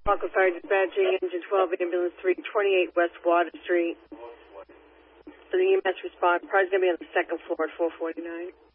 Parker Fire Dispatching, Engine 12, Ambulance 328 West Water Street. For the EMS response, probably going to be on the second floor at 449.